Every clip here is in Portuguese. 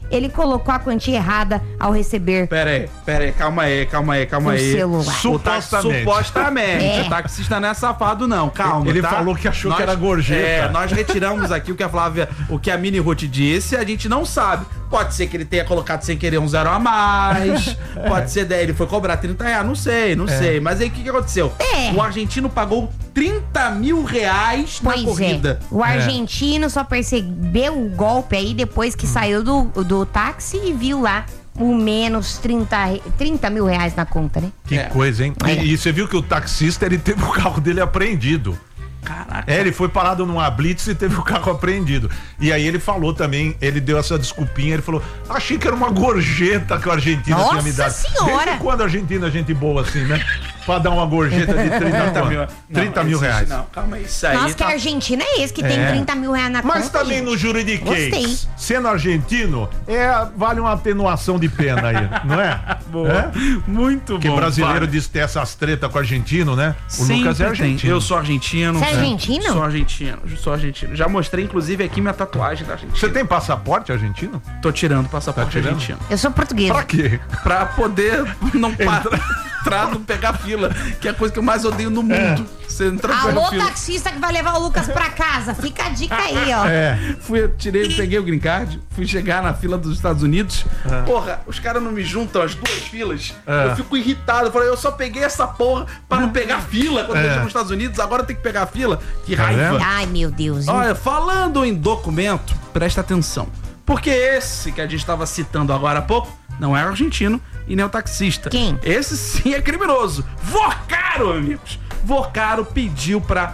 ele colocou a quantia errada ao receber. Pera aí, calma aí. Celular. Supostamente. O taxista não é safado, não. Calma. Ele falou que achou que era gorjeta. Nós retiramos aqui o que a Mini Ruth disse, a gente não sabe. Pode ser que ele tenha colocado sem querer um 0 a mais. Pode ser daí, ele foi cobrar 30 reais. Não sei. Mas aí o que aconteceu? O argentino pagou 30 mil reais na corrida. O argentino só percebeu o golpe aí depois que saiu do táxi e viu lá o menos 30 mil reais na conta, né? Que coisa, hein? E você viu que o taxista, ele teve o carro dele apreendido. Caraca. Ele foi parado numa blitz e teve o carro apreendido. E aí ele falou também, ele deu essa desculpinha, ele falou, achei que era uma gorjeta que a Argentina tinha me dado. Nossa Senhora! Desde quando a Argentina é gente boa assim, né? Pra dar uma gorjeta de 30 mil reais. Não, calma aí, isso aí. Nossa, que Argentina é esse que tem 30 mil reais na conta? Mas também gente. no juridiquês, Gostei. sendo argentino, vale uma atenuação de pena aí, não é? Boa. Muito bom. Que brasileiro vale. diz ter essas tretas com o argentino, né? O Lucas é argentino. Eu sou argentino. Você é argentino? Sou argentino. Já mostrei, inclusive, aqui minha tatuagem da Argentina. Você tem passaporte argentino? Tô tirando o passaporte tirando? argentino. Eu sou portuguesa. Pra quê? Pra poder não entrar, não pegar fila, que é a coisa que eu mais odeio no mundo. Você entra Alô, fila. taxista que vai levar o Lucas pra casa. Fica a dica aí, ó. Peguei o green card, fui chegar na fila dos Estados Unidos. Porra, os caras não me juntam as duas filas. Eu fico irritado. Eu falei, eu só peguei essa porra pra não pegar fila quando eu chego nos Estados Unidos. Agora tem que pegar a fila. Que raiva. Ai, meu Deus. Olha, falando em documento, presta atenção. Porque esse que a gente estava citando agora há pouco não é argentino e nem o taxista. Quem? Esse sim é criminoso. Vocaro, amigos. Vocaro pediu pra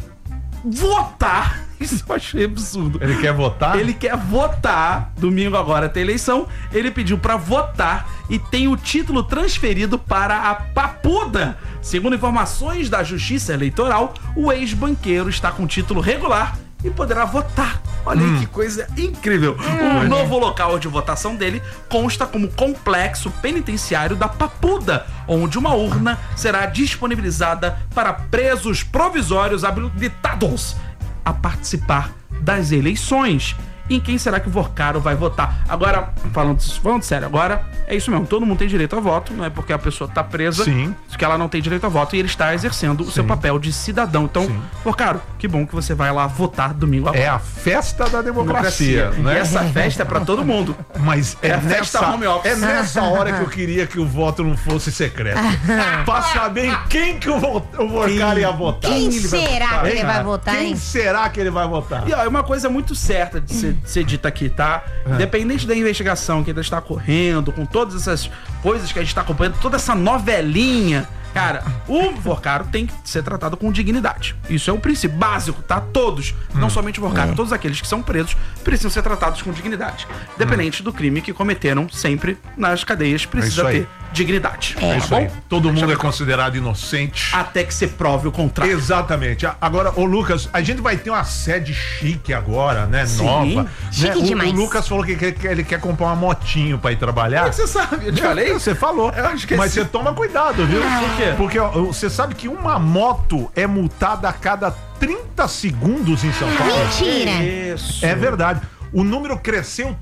votar. Isso eu achei absurdo. Ele quer votar? Ele quer votar. Domingo agora tem eleição. Ele pediu pra votar e tem o título transferido para a Papuda. Segundo informações da Justiça Eleitoral, o ex-banqueiro está com título regular e poderá votar. Olha aí que coisa incrível. O novo local de votação dele consta como complexo penitenciário da Papuda, onde uma urna será disponibilizada para presos provisórios habilitados a participar das eleições. Em quem será que o Vocaro vai votar? Agora, falando sério, agora é isso mesmo. Todo mundo tem direito a voto, não é porque a pessoa tá presa que ela não tem direito a voto e ele está exercendo o seu papel de cidadão. Então, Vocaro, que bom que você vai lá votar domingo agora. É a festa da democracia, né? E essa festa é pra todo mundo. Mas É a festa home office. É nessa hora que eu queria que o voto não fosse secreto. Pra saber em quem que o Vocaro ia votar. Quem será que ele vai votar, Quem hein? será que ele vai votar? E ó, é uma coisa muito certa de ser dita aqui, tá? Independente da investigação que ainda está correndo, com todas essas coisas que a gente está acompanhando, toda essa novelinha, cara, o Vocaro tem que ser tratado com dignidade. Isso é o princípio básico, tá? Todos, não somente o Vocaro, todos aqueles que são presos precisam ser tratados com dignidade. Independente do crime que cometeram, sempre nas cadeias precisa ter dignidade. É isso aí. Todo mundo é Deixa considerado inocente. até que se prove o contrário. Exatamente. Agora, ô Lucas, a gente vai ter uma sede chique agora, né? Sim. Nova. Chique né? demais. O Lucas falou que ele quer comprar uma motinho pra ir trabalhar. Como é que você sabe? Eu te falei? Você falou. Eu esqueci. Mas você toma cuidado, viu? Por quê? Porque ó, você sabe que uma moto é multada a cada 30 segundos em São Paulo? Mentira. Isso. É verdade. O número cresceu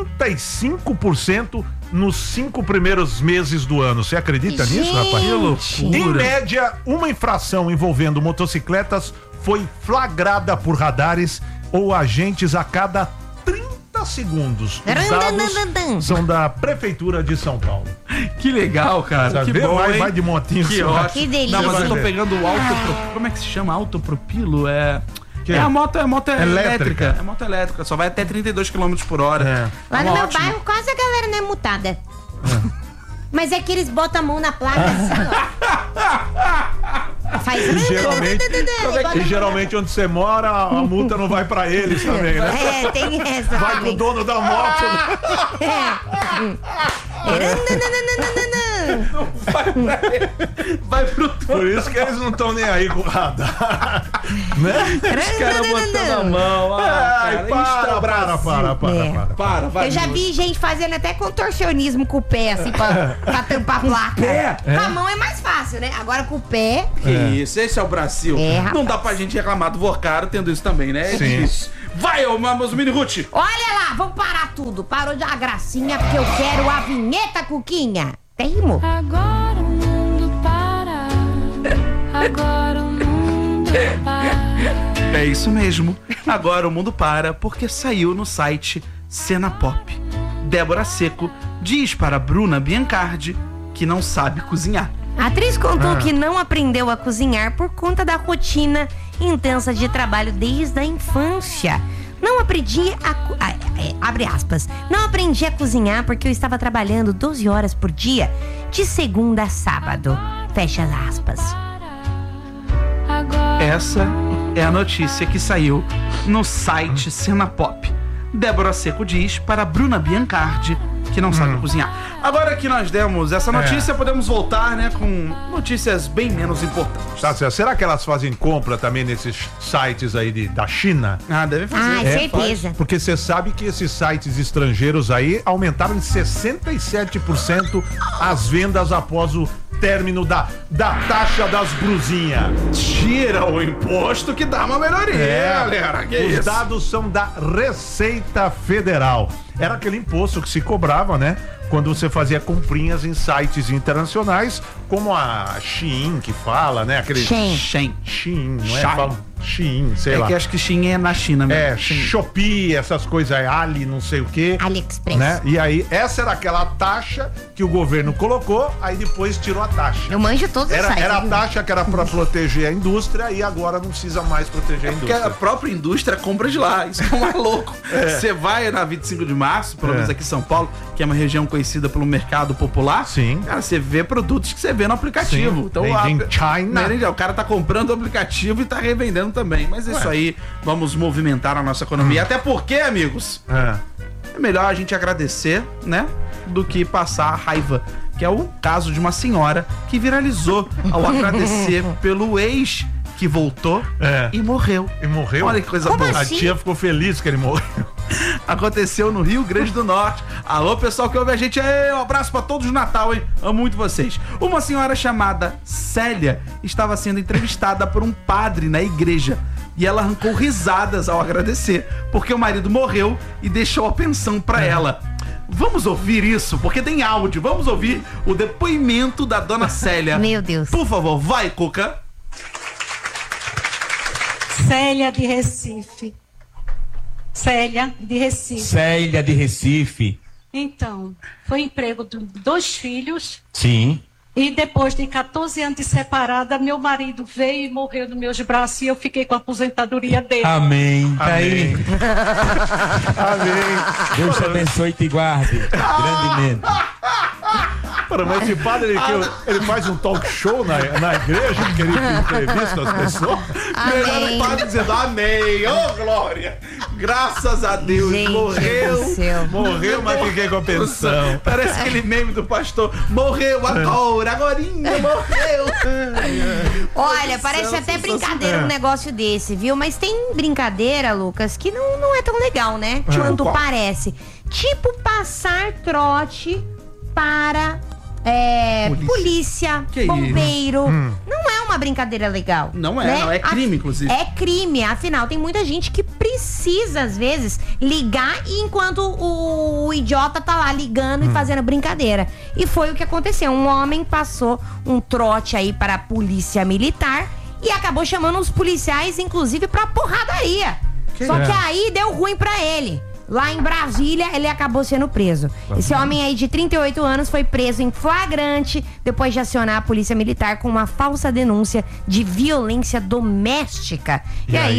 35% nos 5 primeiros meses do ano. Você acredita nisso, rapaz? Que loucura. Em média, uma infração envolvendo motocicletas foi flagrada por radares ou agentes a cada 30 segundos. Os dados são da Prefeitura de São Paulo. Que legal, cara. Tá Que vendo? bom, hein? Vai de motinho. Que só. ótimo. Que delícia. Não, mas eu tô Vai ver. pegando o autopropilo. Como é que se chama? Autopropilo? Que É é? a moto Elétrica. elétrica. É moto elétrica. Só vai até 32 km por hora. É. Lá no uma meu ótima. bairro quase a galera não é multada. Mas é que eles botam a mão na placa assim, ó. Faz... E geralmente onde você mora, a multa não vai pra eles também, né? É, tem essa. Vai pro dono da moto. Vai pro Por isso que eles não estão nem aí com o radar. Né? Os caras botando a mão. Ai, para. Vai, eu já vi gente fazendo até contorcionismo com o pé, assim, pra tampar a placa. Pé? Com a mão é mais fácil, né? Agora com o pé. Que isso, esse é o Brasil. Não dá pra gente reclamar do Vocaro tendo isso também, né? É Sim. difícil. Vai, ô meus mini Ruth. Olha lá, vamos parar tudo. Parou de dar gracinha porque eu quero a vinheta, Cuquinha. Tem rimou? Agora o mundo para. Agora o mundo para. É isso mesmo. Agora o mundo para porque saiu no site Cena Pop. Débora Seco diz para Bruna Biancardi que não sabe cozinhar. A atriz contou que não aprendeu a cozinhar por conta da rotina intensa de trabalho desde a infância. Não aprendi abre aspas. Não aprendi a cozinhar porque eu estava trabalhando 12 horas por dia, de segunda a sábado. Fecha aspas. Essa é a notícia que saiu no site Cena Pop. Débora Seco diz para Bruna Biancardi que não sabe cozinhar. Agora que nós demos essa notícia, podemos voltar, né, com notícias bem menos importantes. Tá certo. Será que elas fazem compra também nesses sites aí da China? Ah, devem fazer. Certeza. Porque você sabe que esses sites estrangeiros aí aumentaram em 67% as vendas após o término da taxa das brusinhas. Tira o imposto que dá uma melhoria, galera. Que Os isso? dados são da Receita Federal. Era aquele imposto que se cobrava, né? Quando você fazia comprinhas em sites internacionais, como a Shein, que fala, né? Aquele Shein. Shein, não é? Shein. Fala Shein, sei É lá. que acho que Shein é na China mesmo. É, Shein. Shopee, essas coisas aí, Ali, não sei o quê. AliExpress. Né? E aí, essa era aquela taxa que o governo colocou, aí depois tirou a taxa. Eu manjo todos os sites. Era a taxa que era pra proteger a indústria e agora não precisa mais proteger a Porque indústria. a própria indústria compra de lá. Isso é mais louco. Você vai na 25 de março, pelo menos aqui em São Paulo, que é uma região conhecida pelo mercado popular. Sim. Cara, você vê produtos que você vê no aplicativo. Sim. Então, Made in China. O cara tá comprando o aplicativo e tá revendendo também. Mas isso aí, vamos movimentar a nossa economia. Até porque, amigos, é melhor a gente agradecer, né? Do que passar a raiva. Que é o caso de uma senhora que viralizou ao agradecer pelo ex que voltou e morreu. E morreu? Olha que coisa Como boa. A assim? tia ficou feliz que ele morreu. Aconteceu no Rio Grande do Norte. Alô, pessoal que ouve a gente. Ei, um abraço pra todos no Natal, hein? Amo muito vocês. Uma senhora chamada Célia estava sendo entrevistada por um padre na igreja. E ela arrancou risadas ao agradecer, porque o marido morreu e deixou a pensão pra ela. Vamos ouvir isso, porque tem áudio. Vamos ouvir o depoimento da dona Célia. Meu Deus. Por favor, vai, Cuca. Célia de Recife. Célia de Recife. Célia de Recife. Então, foi emprego de 2 filhos Sim. e depois de 14 anos de separada, meu marido veio e morreu nos meus braços e eu fiquei com a aposentadoria dele. Amém. Tá aí. Amém. Deus te abençoe e te guarde grandemente. Mas esse padre, ele faz um talk show na igreja, que ele entrevista as pessoas. Melhor o padre dizendo amém. Ô, glória. Graças a Deus. Gente Morreu. do céu. Morreu, mas fiquei com a pensão. Parece aquele meme do pastor. Morreu agora, agorinha, morreu. Olha, parece até brincadeira um negócio desse, viu? Mas tem brincadeira, Lucas, que não é tão legal, né? Quanto qual? parece. Tipo passar trote para polícia, Que isso? bombeiro. Não é uma brincadeira legal. Não é, né? não, é crime, inclusive. É crime, afinal, tem muita gente que precisa, às vezes, ligar e enquanto o idiota tá lá ligando e fazendo brincadeira. E foi o que aconteceu. Um homem passou um trote aí para a polícia militar e acabou chamando os policiais, inclusive, pra porradaria. Só que aí deu ruim pra ele. Lá em Brasília, ele acabou sendo preso. Esse homem aí de 38 anos foi preso em flagrante depois de acionar a polícia militar com uma falsa denúncia de violência doméstica. E aí,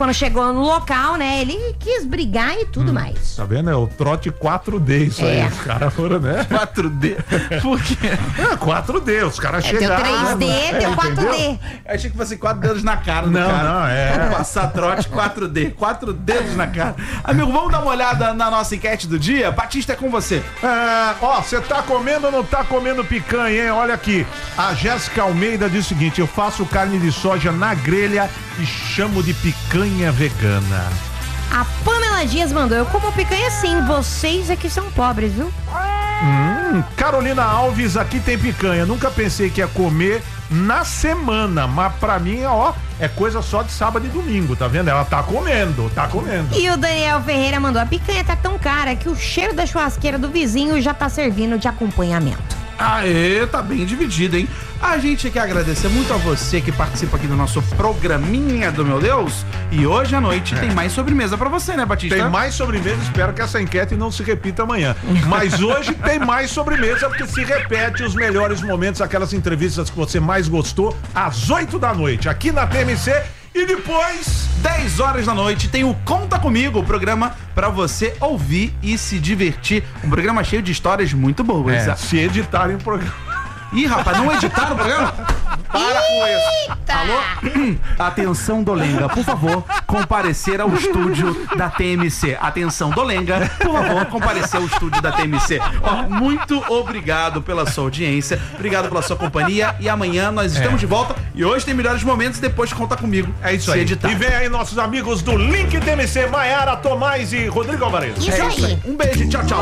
quando chegou no local, né, ele quis brigar e tudo mais. Tá vendo? É o trote 4D isso aí. Os caras foram, né? 4D. Por quê? 4D, os caras Tem o chegaram. 3D, tem o 4D. Eu achei que fosse 4 dedos na cara do Não, cara. não, é. Vamos passar trote 4D. 4 dedos na cara. Amigo, vamos dar uma olhada na nossa enquete do dia? Batista, é com você. Você tá comendo ou não tá comendo picanha, hein? Olha aqui. A Jéssica Almeida diz o seguinte: eu faço carne de soja na grelha e chamo de picanha vegana. A Pamela Dias mandou, eu como picanha sim, vocês é que são pobres, viu? Carolina Alves, aqui tem picanha. Nunca pensei que ia comer na semana, mas pra mim, ó, é coisa só de sábado e domingo, tá vendo? Ela tá comendo. E o Daniel Ferreira mandou, a picanha tá tão cara que o cheiro da churrasqueira do vizinho já tá servindo de acompanhamento. Aê, tá bem dividido, hein? A gente quer agradecer muito a você que participa aqui do nosso programinha do Meu Deus. E hoje à noite tem mais sobremesa pra você, né, Batista? Tem mais sobremesa, espero que essa enquete não se repita amanhã. Mas hoje tem mais sobremesa, porque se repete os melhores momentos, aquelas entrevistas que você mais gostou, às 8 da noite, aqui na TMC. E depois, 10 horas da noite, tem o Conta Comigo, o programa pra você ouvir e se divertir. Um programa cheio de histórias muito boas. se editarem o programa. Ih, rapaz, não editaram o programa? Para com isso. Eita! Alô? Atenção, Dolenga, por favor, comparecer ao estúdio da TMC. Atenção, Dolenga, por favor, comparecer ao estúdio da TMC. Ó, muito obrigado pela sua audiência, obrigado pela sua companhia e amanhã nós estamos de volta e hoje tem melhores momentos, depois Conta Comigo. É isso aí. Editar. E vem aí nossos amigos do Link TMC, Maiara, Tomás e Rodrigo Alvarez. Isso aí. Um beijo, tchau, tchau.